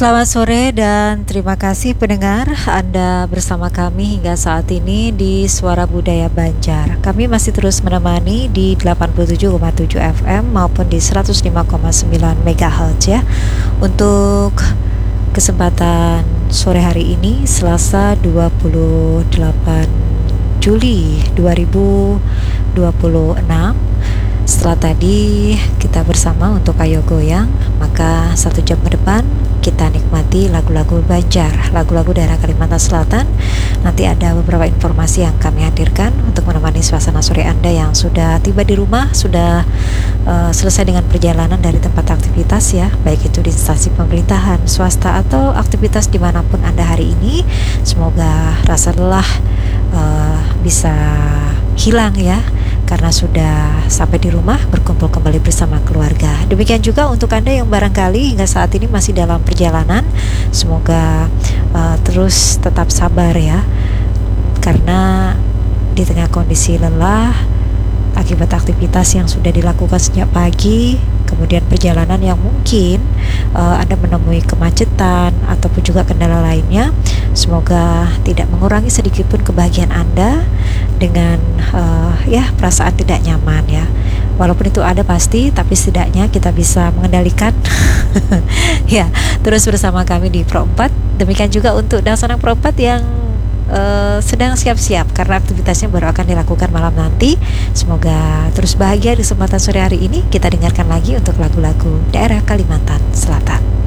Selamat sore dan terima kasih pendengar Anda bersama kami hingga saat ini di Suara Budaya Banjar. Kami masih terus menemani di 87,7 FM maupun di 105,9 MHz ya. Untuk kesempatan sore hari ini Selasa 28 Juli 2026. Setelah tadi kita bersama untuk Ayo Goyang, maka 1 jam ke depan kita nikmati lagu-lagu Banjar, lagu-lagu daerah Kalimantan Selatan. Nanti ada beberapa informasi yang kami hadirkan untuk menemani suasana sore Anda yang sudah tiba di rumah, sudah selesai dengan perjalanan dari tempat aktivitas ya, baik itu di instansi pemerintahan, swasta, atau aktivitas dimanapun Anda hari ini. Semoga rasa lelah bisa hilang ya, karena sudah sampai di rumah berkumpul kembali bersama keluarga. Demikian juga untuk Anda yang barangkali hingga saat ini masih dalam perjalanan, semoga terus tetap sabar ya, karena di tengah kondisi lelah akibat aktivitas yang sudah dilakukan sejak pagi, kemudian perjalanan yang mungkin Anda menemui kemacetan ataupun juga kendala lainnya, semoga tidak mengurangi sedikitpun kebahagiaan Anda dengan ya perasaan tidak nyaman ya. Walaupun itu ada pasti, tapi setidaknya kita bisa mengendalikan ya, terus bersama kami di Pro 4. Demikian juga untuk Dasanak Pro 4 yang sedang siap-siap karena aktivitasnya baru akan dilakukan malam nanti. Semoga terus bahagia di kesempatan sore hari ini. Kita dengarkan lagi untuk lagu-lagu daerah Kalimantan Selatan.